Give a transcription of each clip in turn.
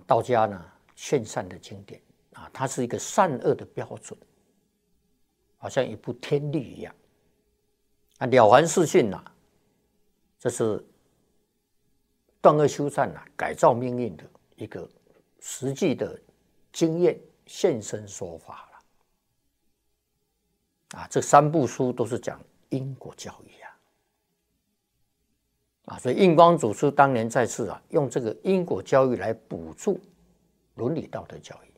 道家呢劝善的经典啊，它是一个善恶的标准，好像一部天律一样。啊，了凡四训呐，这是断恶修善呐，改造命运的一个实际的经验现身说法了。啊，这三部书都是讲因果教育啊，所以印光祖师当年在世啊，用这个因果教育来补助伦理道德教育。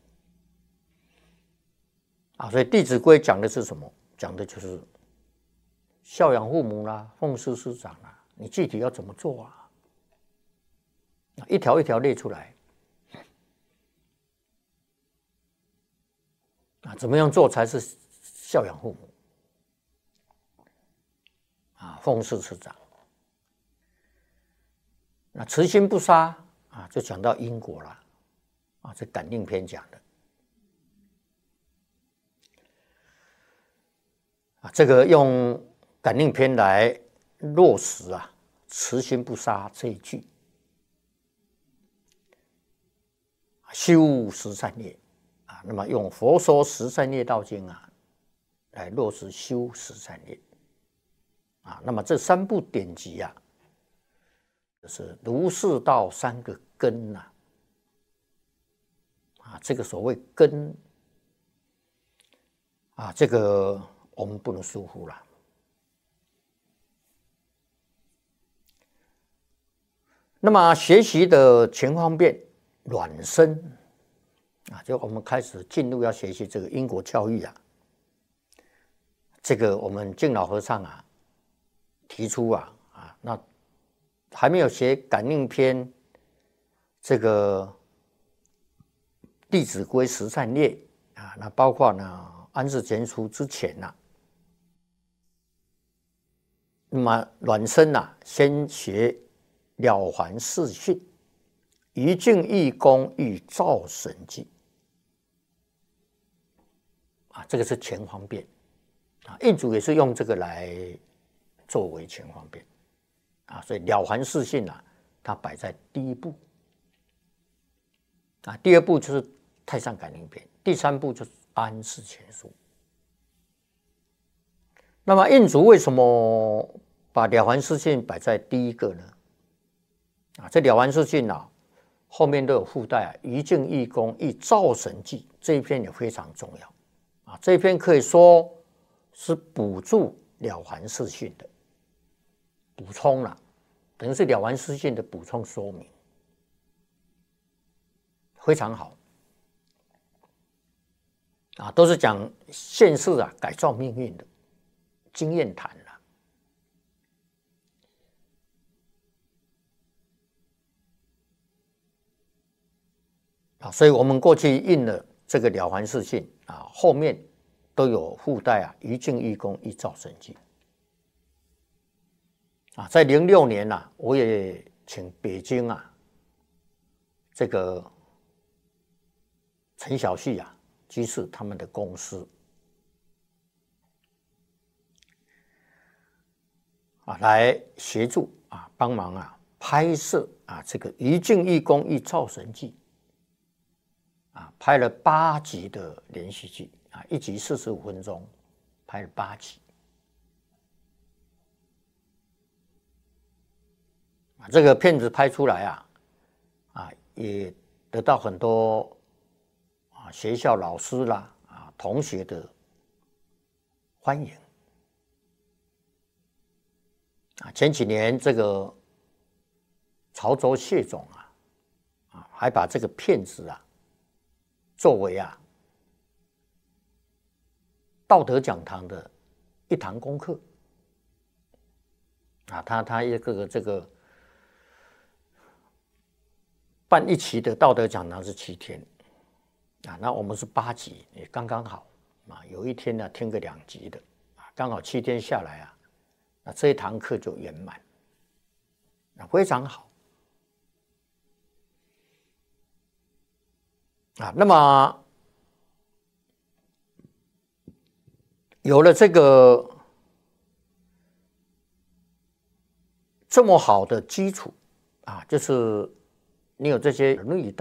啊，所以《弟子规》讲的是什么？讲的就是孝养父母啦，奉事师长啦，你具体要怎么做啊？一条一条列出来。啊，怎么样做才是孝养父母？啊，奉事师长。那慈心不杀啊，就讲到因果了。啊，这《感应篇》讲的。啊，这个用《感应篇》来落实啊，慈心不杀这一句。修十善业啊，那么用《佛说十善业道经》啊，来落实修十善业啊。那么这三部典籍啊，就是儒释道三个根呐。啊，这个所谓根啊，这个我们不能疏忽了。那么学习的全方面软身啊，就我们开始进入要学习这个因果教育啊。这个我们敬老和尚啊提出啊，那还没有学《感应篇》这个《弟子规》十善业啊，那包括呢安世全书之前呐，那么软身呐，先学了凡四训。一静一功一造神迹啊，这个是全方便啊。印祖也是用这个来作为全方便啊，所以了凡四训啊，它摆在第一步啊，第二步就是太上感应篇，第三步就是安世全书。那么印祖为什么把了凡四训摆在第一个呢？啊，这了凡四训啊，后面都有附带一静一功一造神迹，这一篇也非常重要啊。这一篇可以说是补助了凡四训的补充了，等于是了凡四训的补充说明，非常好啊，都是讲现世啊改造命运的经验谈了。啊，所以我们过去印了这个了凡四训啊，后面都有附带啊，一静一功一造神迹啊。在06年呐，我也请北京啊这个陈小旭啊居士他们的公司啊来协助啊帮忙啊拍摄啊这个一静一功一造神迹。啊，拍了8集的连续剧啊，一集45分钟，拍了8集。啊，这个片子拍出来啊，也得到很多啊学校老师啦啊同学的欢迎。啊，前几年这个潮州谢总啊还把这个片子啊。作为啊道德讲堂的一堂功课啊，他一个这个办一期的道德讲堂是7天啊，那我们是8集，也刚刚好啊。有一天呢听个2集的啊，刚好7天下来啊，那这一堂课就圆满，那非常好。啊，那么有了这个这么好的基础啊，就是你有这些伦理